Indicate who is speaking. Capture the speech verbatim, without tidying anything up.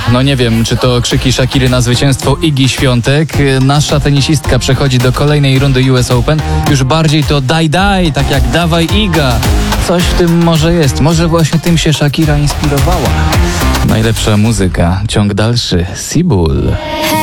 Speaker 1: No nie wiem, czy to krzyki Shakiry na zwycięstwo Igi Świątek. Nasza tenisistka przechodzi do kolejnej rundy U S Open. Już bardziej to daj, daj, tak jak dawaj Iga. Coś w tym może jest. Może właśnie tym się Shakira inspirowała. Najlepsza muzyka. Ciąg dalszy. Sibul.